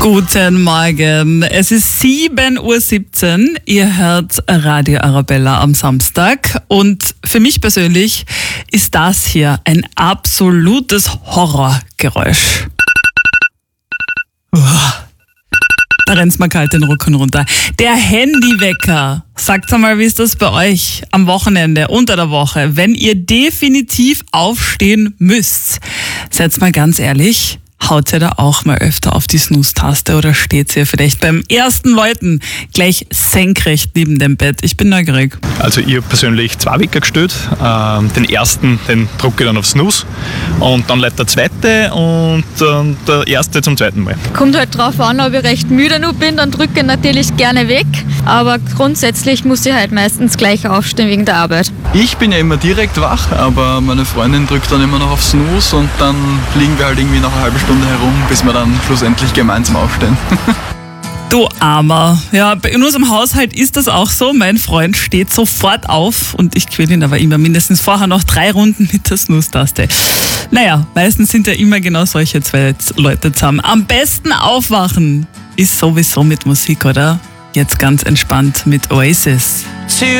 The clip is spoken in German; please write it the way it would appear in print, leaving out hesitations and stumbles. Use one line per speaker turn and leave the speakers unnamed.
Guten Morgen. Es ist 7:17 Uhr. Ihr hört Radio Arabella am Samstag. Und für mich persönlich ist das hier ein absolutes Horrorgeräusch. Da rennt's mir kalt den Rücken runter. Der Handywecker. Sagt mal, wie ist das bei euch am Wochenende, unter der Woche, wenn ihr definitiv aufstehen müsst? Seid mal ganz ehrlich. Haut ihr da auch mal öfter auf die Snooze-Taste oder steht ihr vielleicht beim ersten Läuten gleich senkrecht neben dem Bett? Ich bin neugierig.
Also ich habe persönlich 2 Wecker gestellt. Den ersten, den drücke ich dann auf Snooze und dann lädt der zweite und der erste zum zweiten Mal.
Kommt halt drauf an, ob ich recht müde noch bin, dann drücke ich natürlich gerne weg. Aber grundsätzlich muss ich halt meistens gleich aufstehen wegen der Arbeit.
Ich bin ja immer direkt wach, aber meine Freundin drückt dann immer noch auf Snooze und dann liegen wir halt irgendwie noch eine halbe Stunde herum, bis wir dann schlussendlich gemeinsam aufstehen.
Du Armer. Ja, in unserem Haushalt ist das auch so. Mein Freund steht sofort auf und ich quäle ihn aber immer mindestens vorher noch 3 Runden mit der Snooze-Taste. Naja, meistens sind ja immer genau solche 2 Leute zusammen. Am besten aufwachen ist sowieso mit Musik, oder? Jetzt ganz entspannt mit Oasis.